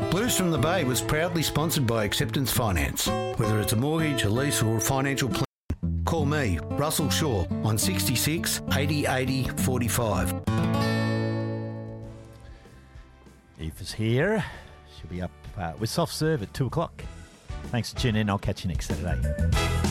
Blues from the Bay was proudly sponsored by Acceptance Finance. Whether it's a mortgage, a lease or a financial plan, call me, Russell Shaw, on 66 80 80 45. Eve is here. She'll be up with Soft Serve at 2 o'clock. Thanks for tuning in. I'll catch you next Saturday.